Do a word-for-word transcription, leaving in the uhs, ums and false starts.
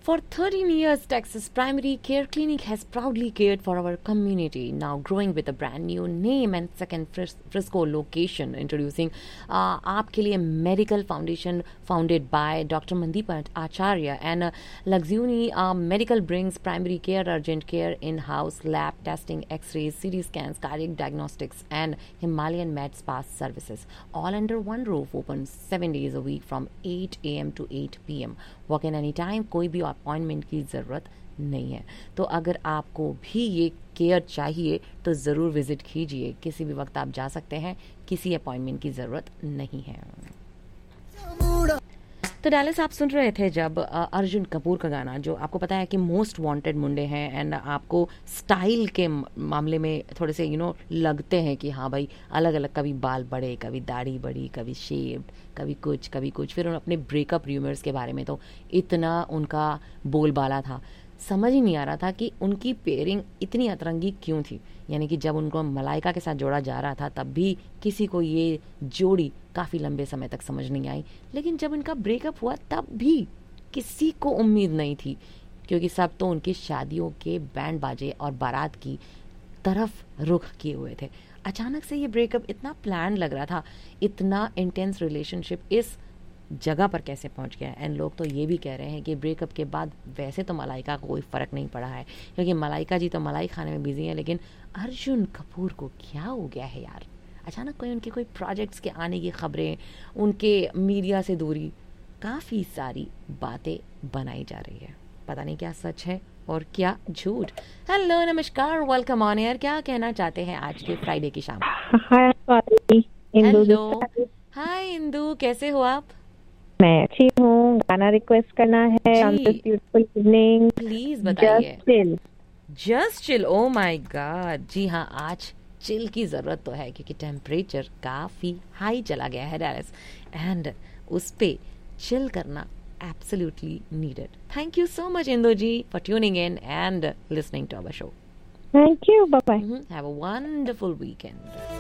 For thirteen years, Texas Primary Care Clinic has proudly cared for our community, now growing with a brand new name and second Fris- Frisco location. Introducing uh, Aapke Liye Medical Foundation, founded by Doctor Mandeep Acharya, and uh, Luxuni uh, Medical brings primary care, urgent care, in-house lab testing, X-rays, C T scans, cardiac diagnostics, and Himalayan Med Spa services, all under one roof. Open seven days a week from eight a.m. to eight p.m. Walk in anytime. कोई भी appointment की ज़रूरत नहीं है. तो अगर आपको भी ये केयर चाहिए तो ज़रूर विजिट कीजिए. किसी भी वक्त आप जा सकते हैं, किसी अपॉइंटमेंट की ज़रूरत नहीं है. तो डैलिस आप सुन रहे थे जब अर्जुन कपूर का गाना, जो आपको पता है कि मोस्ट वांटेड मुंडे हैं, एंड आपको स्टाइल के मामले में थोड़े से यू नो लगते हैं कि हाँ भाई अलग अलग, कभी बाल बड़े, कभी दाढ़ी बड़ी, कभी शेव्ड, कभी कुछ कभी कुछ. फिर अपने ब्रेकअप र्यूमर्स के बारे में तो इतना उनका बोलबाला था, समझ ही नहीं आ रहा था कि उनकी पेयरिंग इतनी अतरंगी क्यों थी. यानी कि जब उनको मलाइका के साथ जोड़ा जा रहा था तब भी किसी को ये जोड़ी काफ़ी लंबे समय तक समझ नहीं आई, लेकिन जब उनका ब्रेकअप हुआ तब भी किसी को उम्मीद नहीं थी, क्योंकि सब तो उनकी शादियों के बैंड बाजे और बारात की तरफ रुख किए हुए थे. अचानक से ये ब्रेकअप इतना प्लान लग रहा था, इतना इंटेंस रिलेशनशिप इस जगह पर कैसे पहुंच गया. एंड लोग तो ये भी कह रहे हैं कि ब्रेकअप के बाद वैसे तो मलाइका को कोई फ़र्क नहीं पड़ा है, क्योंकि मलाइका जी तो मलाई खाने में बिजी हैं, लेकिन अर्जुन कपूर को क्या हो गया है यार. अचानक कोई उनके कोई प्रोजेक्ट्स के आने की खबरें, उनके मीडिया से दूरी, काफ़ी सारी बातें बनाई जा रही है. पता नहीं क्या सच है और क्या झूठ. हेलो, नमस्कार, वेलकम ऑन एयर. क्या कहना चाहते हैं आज के फ्राइडे की शाम? हेलो, हाय इंदू, कैसे हो आप? मैं अच्छी हूँ. गाना रिक्वेस्ट करना है on this beautiful evening. Please बताइए. Just chill. Just chill. Oh my God. जी हाँ, आज चिल की ज़रूरत तो है, क्योंकि टेम्परेचर काफ़ी हाई चला गया है डैलस, एंड उस पे चिल करना absolutely needed. Thank you so much Indu ji for tuning in and listening to our show. Thank you. Bye bye. Have a wonderful weekend.